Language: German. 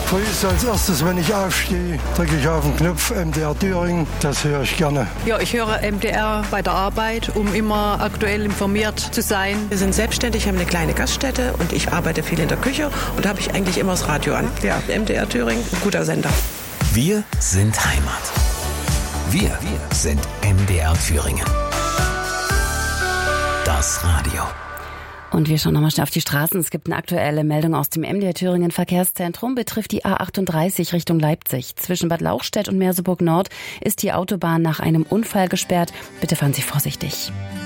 Früh als erstes, wenn ich aufstehe, drücke ich auf den Knopf MDR Thüringen. Das höre ich gerne. Ja, ich höre MDR bei der Arbeit, um immer aktuell informiert zu sein. Wir sind selbstständig, haben eine kleine Gaststätte und ich arbeite viel in der Küche und da habe ich eigentlich immer das Radio an. Ja, MDR Thüringen, ein guter Sender. Wir sind Heimat. Wir sind MDR Thüringen. Das Radio. Und wir schauen nochmal schnell auf die Straßen. Es gibt eine aktuelle Meldung aus dem MDR Thüringen Verkehrszentrum. Betrifft die A38 Richtung Leipzig. Zwischen Bad Lauchstädt und Merseburg Nord ist die Autobahn nach einem Unfall gesperrt. Bitte fahren Sie vorsichtig.